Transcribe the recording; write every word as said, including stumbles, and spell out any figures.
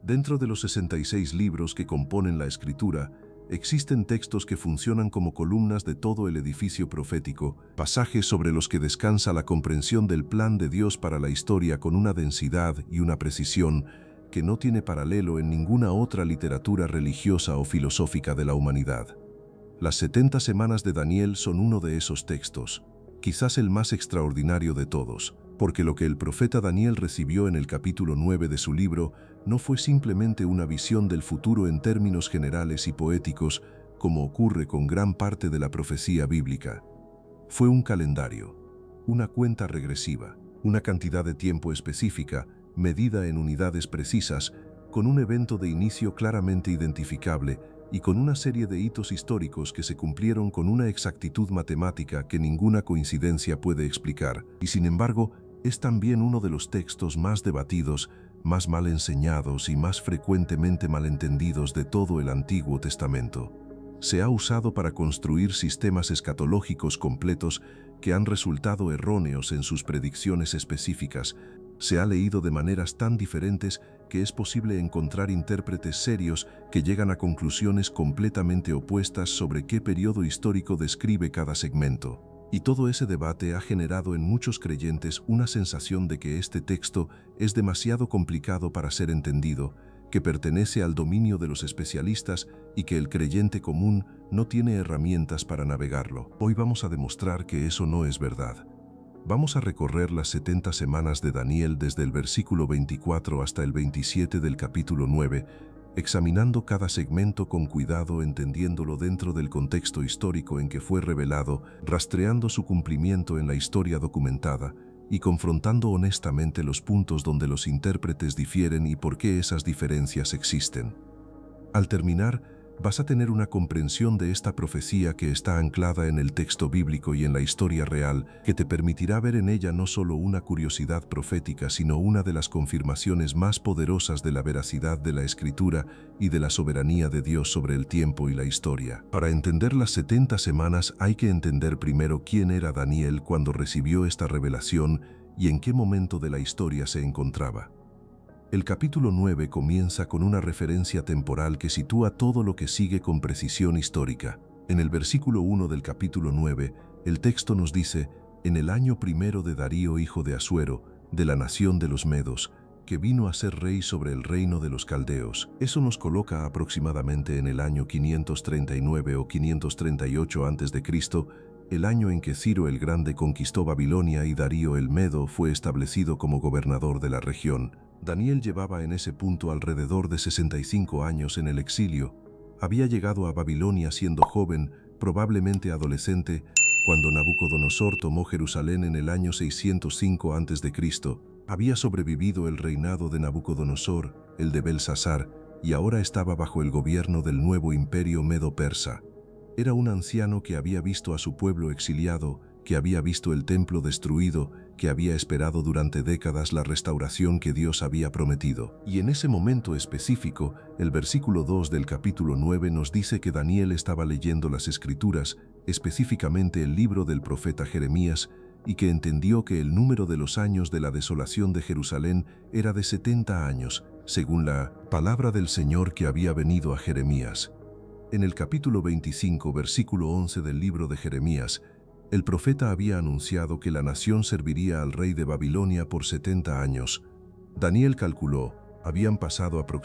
Dentro de los sesenta y seis libros que componen la Escritura, existen textos que funcionan como columnas de todo el edificio profético, pasajes sobre los que descansa la comprensión del plan de Dios para la historia con una densidad y una precisión que no tiene paralelo en ninguna otra literatura religiosa o filosófica de la humanidad. Las setenta semanas de Daniel son uno de esos textos, quizás el más extraordinario de todos, porque lo que el profeta Daniel recibió en el capítulo nueve de su libro no fue simplemente una visión del futuro en términos generales y poéticos, como ocurre con gran parte de la profecía bíblica. Fue un calendario, una cuenta regresiva, una cantidad de tiempo específica, medida en unidades precisas, con un evento de inicio claramente identificable y con una serie de hitos históricos que se cumplieron con una exactitud matemática que ninguna coincidencia puede explicar, y sin embargo, es también uno de los textos más debatidos, más mal enseñados y más frecuentemente malentendidos de todo el Antiguo Testamento. Se ha usado para construir sistemas escatológicos completos que han resultado erróneos en sus predicciones específicas. Se ha leído de maneras tan diferentes que es posible encontrar intérpretes serios que llegan a conclusiones completamente opuestas sobre qué periodo histórico describe cada segmento. Y todo ese debate ha generado en muchos creyentes una sensación de que este texto es demasiado complicado para ser entendido, que pertenece al dominio de los especialistas y que el creyente común no tiene herramientas para navegarlo. Hoy vamos a demostrar que eso no es verdad. Vamos a recorrer las setenta semanas de Daniel desde el versículo veinticuatro hasta el veintisiete del capítulo nueve, examinando cada segmento con cuidado, entendiéndolo dentro del contexto histórico en que fue revelado, rastreando su cumplimiento en la historia documentada y confrontando honestamente los puntos donde los intérpretes difieren y por qué esas diferencias existen. Al terminar, vas a tener una comprensión de esta profecía que está anclada en el texto bíblico y en la historia real, que te permitirá ver en ella no solo una curiosidad profética, sino una de las confirmaciones más poderosas de la veracidad de la Escritura y de la soberanía de Dios sobre el tiempo y la historia. Para entender las setenta semanas hay que entender primero quién era Daniel cuando recibió esta revelación y en qué momento de la historia se encontraba. El capítulo nueve comienza con una referencia temporal que sitúa todo lo que sigue con precisión histórica. En el versículo uno del capítulo nueve, el texto nos dice: «En el año primero de Darío, hijo de Asuero, de la nación de los Medos, que vino a ser rey sobre el reino de los caldeos». Eso nos coloca aproximadamente en el año quinientos treinta y nueve o quinientos treinta y ocho antes de Cristo, el año en que Ciro el Grande conquistó Babilonia y Darío el Medo fue establecido como gobernador de la región. Daniel llevaba en ese punto alrededor de sesenta y cinco años en el exilio. Había llegado a Babilonia siendo joven, probablemente adolescente, cuando Nabucodonosor tomó Jerusalén en el año seiscientos cinco antes de Cristo. Había sobrevivido el reinado de Nabucodonosor, el de Belsasar, y ahora estaba bajo el gobierno del nuevo imperio medo-persa. Era un anciano que había visto a su pueblo exiliado, que había visto el templo destruido, que había esperado durante décadas la restauración que Dios había prometido. Y en ese momento específico, el versículo dos del capítulo nueve nos dice que Daniel estaba leyendo las Escrituras, específicamente el libro del profeta Jeremías, y que entendió que el número de los años de la desolación de Jerusalén era de setenta años, según la palabra del Señor que había venido a Jeremías. En el capítulo veinticinco, versículo once del libro de Jeremías, el profeta había anunciado que la nación serviría al rey de Babilonia por setenta años. Daniel calculó, habían pasado aproximadamente